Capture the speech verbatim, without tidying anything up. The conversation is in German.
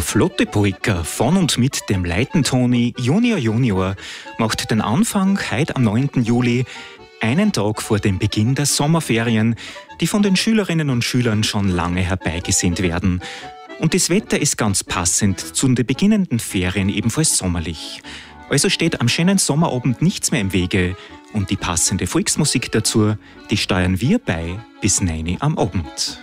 flotte Polka von und mit dem Leitentoni Junior Junior macht den Anfang heute am neunten Juli, einen Tag vor dem Beginn der Sommerferien, die von den Schülerinnen und Schülern schon lange herbeigesehnt werden. Und das Wetter ist ganz passend zu den beginnenden Ferien ebenfalls sommerlich. Also steht am schönen Sommerabend nichts mehr im Wege und die passende Volksmusik dazu, die steuern wir bei bis neun Uhr am Abend.